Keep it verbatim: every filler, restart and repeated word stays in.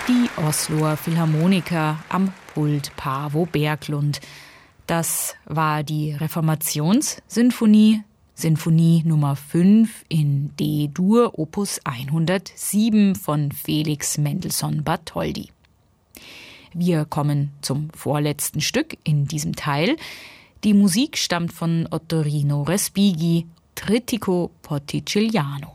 Die Osloer Philharmoniker am Pult Paavo Berglund. Das war die Reformationssinfonie, Sinfonie Nummer fünf in D-Dur, Opus hundertsieben von Felix Mendelssohn Bartholdy. Wir kommen zum vorletzten Stück in diesem Teil. Die Musik stammt von Ottorino Respighi, Trittico Potticelliano.